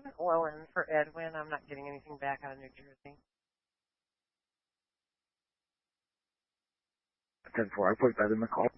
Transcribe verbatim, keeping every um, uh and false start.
an oil in for Edwin. I'm not getting anything back out of New Jersey. ten four, I put that in the call.